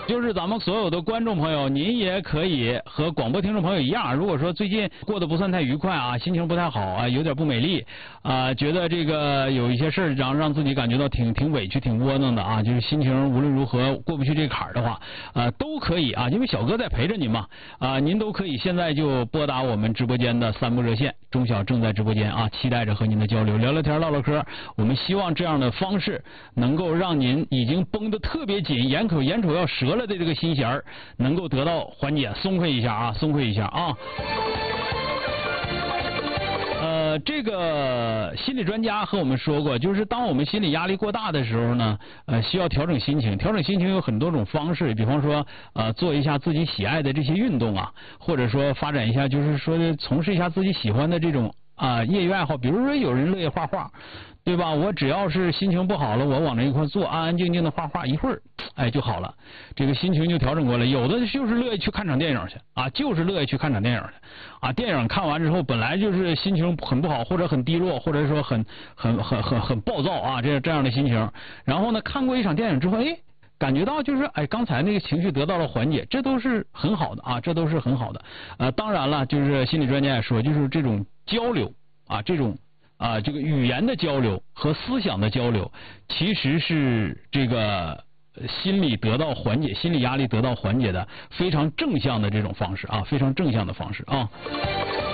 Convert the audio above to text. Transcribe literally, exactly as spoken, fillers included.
就是咱们所有的观众朋友，您也可以和广播听众朋友一样，如果说最近过得不算太愉快啊，心情不太好啊，有点不美丽啊，觉得这个有一些事儿让让自己感觉到挺挺委屈、挺窝囊的啊，就是心情无论如何过不去这坎儿的话，啊，都可以啊，因为小哥在陪着您嘛，啊，您都可以现在就拨打我们直播间的三部热线，钟晓正在直播间啊，期待着和您的交流，聊聊天、唠唠嗑。我们希望这样的方式能够让您已经绷得特别紧、眼口眼瞅要折了的这个心弦儿，能够得到缓解，松快一下啊，松快一下啊。呃，这个心理专家和我们说过，就是当我们心理压力过大的时候呢，呃，需要调整心情。调整心情有很多种方式，比方说，呃，做一下自己喜爱的这些运动啊，或者说发展一下，就是说从事一下自己喜欢的这种啊、呃、业余爱好。比如说有人乐意画画，对吧？我只要是心情不好了，我往那一块坐，安安静静的画画，一会儿，哎就好了，这个心情就调整过来。有的就是乐意去看场电影去啊，就是乐意去看场电影去啊。电影看完之后，本来就是心情很不好，或者很低落，或者说很很很很很暴躁啊，这这样的心情。然后呢，看过一场电影之后，哎，感觉到就是哎，刚才那个情绪得到了缓解，这都是很好的啊，这都是很好的。呃，当然了，就是心理专家也说，就是这种交流啊，这种。啊，这个语言的交流和思想的交流，其实是这个心理得到缓解、心理压力得到缓解的非常正向的这种方式啊，非常正向的方式啊。